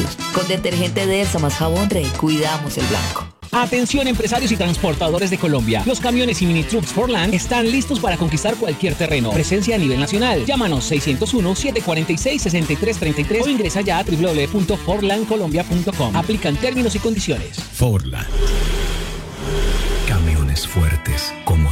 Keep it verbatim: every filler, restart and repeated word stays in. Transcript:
Con detergente Delsa más jabón Rey, cuidamos el blanco. Atención empresarios y transportadores de Colombia. Los camiones y mini trucks Forland están listos para conquistar cualquier terreno. Presencia a nivel nacional. Llámanos seiscientos uno, setecientos cuarenta y seis, sesenta y tres treinta y tres o ingresa ya a doble u doble u doble u punto forland colombia punto com. Aplican términos y condiciones. Forland. Camiones fuertes como